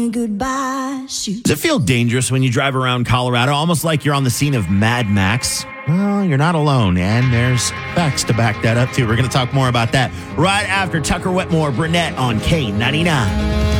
goodbye shoot. Does it feel dangerous when you drive around Colorado, almost like you're on the scene of Mad Max? Well, you're not alone, and there's facts to back that up, too. We're going to talk more about that right after Tucker Whitmore, Burnett on K99.